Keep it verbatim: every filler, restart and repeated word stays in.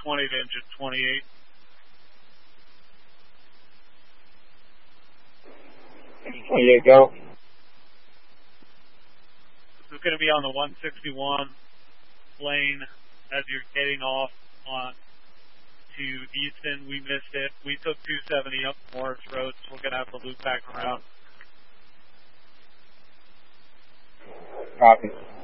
twenty to engine twenty-eight. twenty-eight, go. This is going to be on the one sixty-one lane as you're getting off on to Easton. We missed it. We took two seventy up Morris Road, so we're going to have to loop back around. Copy.